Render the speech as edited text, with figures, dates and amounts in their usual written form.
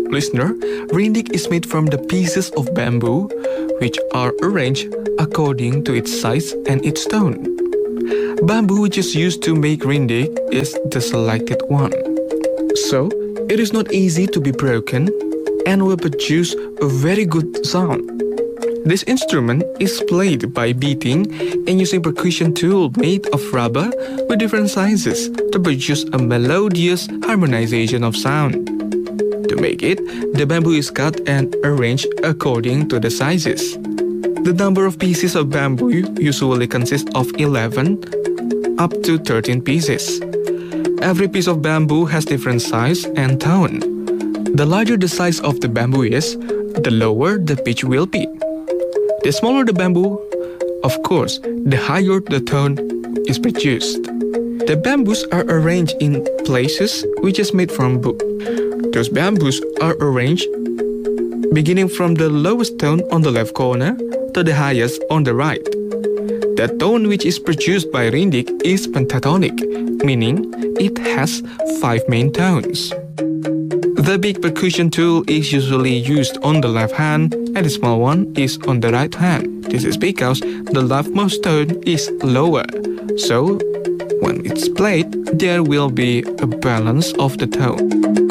Listener, rindik is made from the pieces of bamboo, which are arranged according to its size and its tone. Bamboo which is used to make rindik is the selected one. So, it is not easy to be broken and will produce a very good sound. This instrument is played by beating and using percussion tool made of rubber with different sizes to produce a melodious harmonization of sound. To make it, the bamboo is cut and arranged according to the sizes. The number of pieces of bamboo usually consists of 11 up to 13 pieces. Every piece of bamboo has different size and tone. The larger the size of the bamboo is, the lower the pitch will be. The smaller the bamboo, of course, the higher the tone is produced. The bamboos are arranged in places which is made from wood. Those bamboos are arranged beginning from the lowest tone on the left corner to the highest on the right. The tone which is produced by rindik is pentatonic, meaning it has 5 main tones. The big percussion tool is usually used on the left hand and the small one is on the right hand. This is because the leftmost tone is lower. So, when it's played, there will be a balance of the tone.